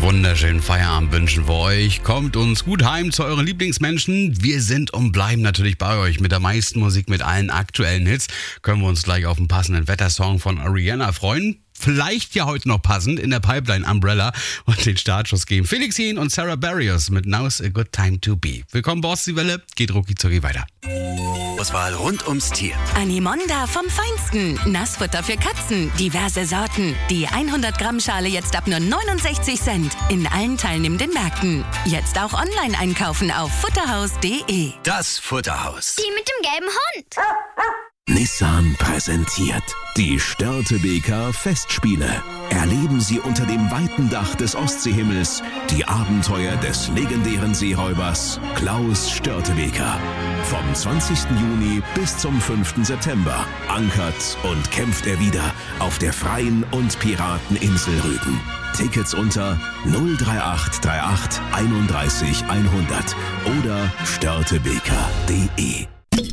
Wunderschönen Feierabend wünschen wir euch. Kommt uns gut heim zu euren Lieblingsmenschen. Wir sind und bleiben natürlich bei euch mit der meisten Musik, mit allen aktuellen Hits. Können wir uns gleich auf einen passenden Wettersong von Rihanna freuen. Vielleicht ja heute noch passend in der Pipeline Umbrella und den Startschuss geben. Felix Jähn und Sarah Barrios mit Now's a Good Time to Be. Willkommen bei Ostseewelle, geht rucki zucki weiter. Auswahl rund ums Tier. Animonda vom Feinsten. Nassfutter für Katzen. Diverse Sorten. Die 100 Gramm Schale jetzt ab nur 69 Cent. In allen teilnehmenden Märkten. Jetzt auch online einkaufen auf futterhaus.de. Das Futterhaus. Die mit dem gelben Hund. Nissan präsentiert die Störtebeker Festspiele. Erleben Sie unter dem weiten Dach des Ostseehimmels die Abenteuer des legendären Seeräubers Klaus Störtebeker. Vom 20. Juni bis zum 5. September ankert und kämpft er wieder auf der freien und Pirateninsel Rügen. Tickets unter 03838 31 100 oder störtebeker.de.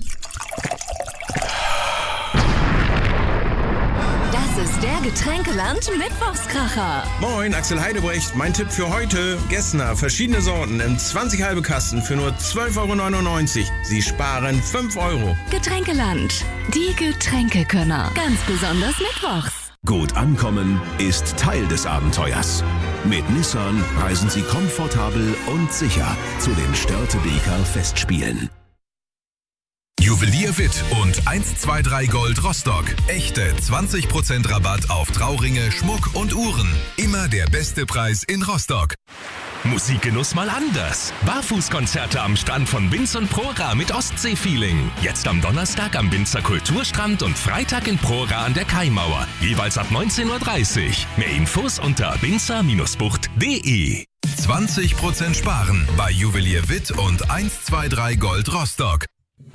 Das ist der Getränkeland Mittwochskracher. Moin, Axel Heidebrecht. Mein Tipp für heute: Gessner, verschiedene Sorten im 20 halbe Kasten für nur 12,99 €. Sie sparen 5 €. Getränkeland. Die Getränkekönner. Ganz besonders mittwochs. Gut ankommen ist Teil des Abenteuers. Mit Nissan reisen Sie komfortabel und sicher zu den Störtebeker Festspielen. Juwelier Witt und 123 Gold Rostock. Echte 20% Rabatt auf Trauringe, Schmuck und Uhren. Immer der beste Preis in Rostock. Musikgenuss mal anders. Barfußkonzerte am Strand von Binz und Prora mit Ostsee-Feeling. Jetzt am Donnerstag am Binzer Kulturstrand und Freitag in Prora an der Kaimauer. Jeweils ab 19:30 Uhr. Mehr Infos unter binzer-bucht.de. 20% sparen bei Juwelier Witt und 123 Gold Rostock.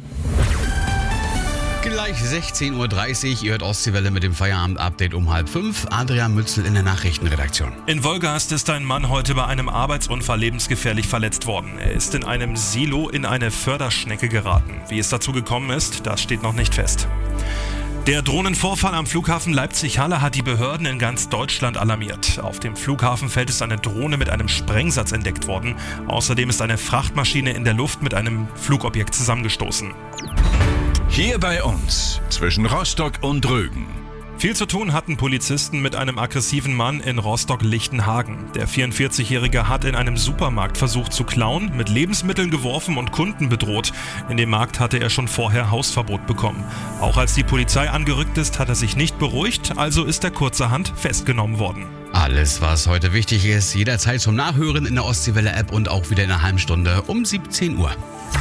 Gleich 16:30 Uhr, ihr hört Ostseewelle mit dem Feierabend-Update um 4:30. Adrian Mützel in der Nachrichtenredaktion. In Wolgast ist ein Mann heute bei einem Arbeitsunfall lebensgefährlich verletzt worden. Er ist in einem Silo in eine Förderschnecke geraten. Wie es dazu gekommen ist, das steht noch nicht fest. Der Drohnenvorfall am Flughafen Leipzig-Halle hat die Behörden in ganz Deutschland alarmiert. Auf dem Flughafenfeld ist eine Drohne mit einem Sprengsatz entdeckt worden. Außerdem ist eine Frachtmaschine in der Luft mit einem Flugobjekt zusammengestoßen. Hier bei uns, zwischen Rostock und Rügen. Viel zu tun hatten Polizisten mit einem aggressiven Mann in Rostock-Lichtenhagen. Der 44-Jährige hat in einem Supermarkt versucht zu klauen, mit Lebensmitteln geworfen und Kunden bedroht. In dem Markt hatte er schon vorher Hausverbot bekommen. Auch als die Polizei angerückt ist, hat er sich nicht beruhigt, also ist er kurzerhand festgenommen worden. Alles, was heute wichtig ist, jederzeit zum Nachhören in der Ostseewelle-App und auch wieder in einer halben Stunde um 17 Uhr.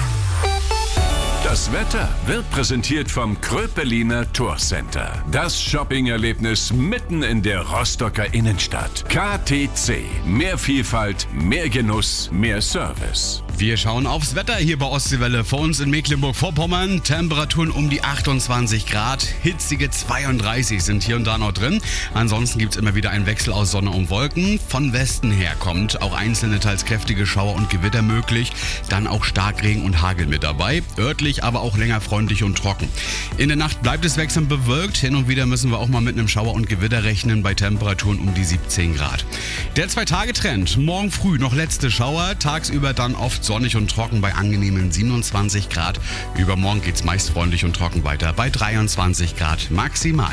Das Wetter wird präsentiert vom Kröpeliner Tourcenter. Das Shopping-Erlebnis mitten in der Rostocker Innenstadt. KTC. Mehr Vielfalt, mehr Genuss, mehr Service. Wir schauen aufs Wetter hier bei Ostseewelle. Vor uns in Mecklenburg-Vorpommern Temperaturen um die 28 Grad. Hitzige 32 sind hier und da noch drin. Ansonsten gibt es immer wieder einen Wechsel aus Sonne und Wolken. Von Westen her kommt auch einzelne teils kräftige Schauer und Gewitter möglich. Dann auch Starkregen und Hagel mit dabei. Örtlich aber auch länger freundlich und trocken. In der Nacht bleibt es wechselnd bewölkt. Hin und wieder müssen wir auch mal mit einem Schauer und Gewitter rechnen bei Temperaturen um die 17 Grad. Der 2-Tage-Trend. Morgen früh noch letzte Schauer. Tagsüber dann oft sonnig und trocken bei angenehmen 27 Grad. Übermorgen geht's meist freundlich und trocken weiter bei 23 Grad maximal.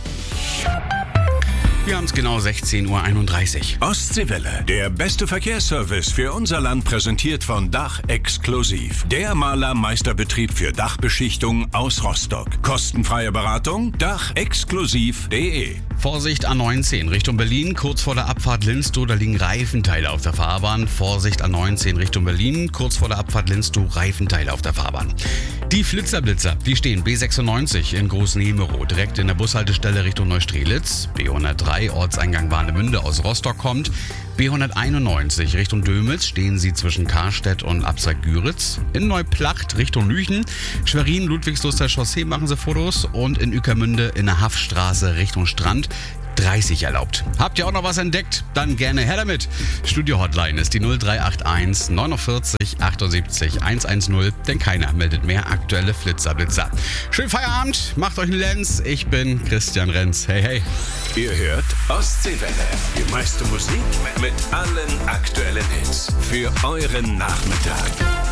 Wir haben es genau 16:31 Uhr. Ostseewelle, der beste Verkehrsservice für unser Land, präsentiert von Dach Exklusiv. Der Malermeisterbetrieb für Dachbeschichtung aus Rostock. Kostenfreie Beratung, dachexklusiv.de. Vorsicht A19 Richtung Berlin, kurz vor der Abfahrt Linstow, da liegen Reifenteile auf der Fahrbahn. Vorsicht A19 Richtung Berlin, kurz vor der Abfahrt Linstow, Reifenteile auf der Fahrbahn. Die Flitzer, die stehen B96 in Groß-Nemerow, direkt in der Bushaltestelle Richtung Neustrelitz. B103 Ortseingang Warnemünde aus Rostock kommt. B191 Richtung Dömitz stehen sie zwischen Karstedt und Absack-Güritz. In Neuplacht Richtung Lüchen. Schwerin, Ludwigsluster Chaussee machen sie Fotos. Und in Ueckermünde in der Haffstraße Richtung Strand. 30 erlaubt. Habt ihr auch noch was entdeckt? Dann gerne her damit. Studio-Hotline ist die 0381 49 78 110, denn keiner meldet mehr aktuelle Flitzer-Blitzer. Schönen Feierabend, macht euch einen Lenz. Ich bin Christian Renz. Hey, hey. Ihr hört Ostseewelle. Die meiste Musik mit allen aktuellen Hits für euren Nachmittag.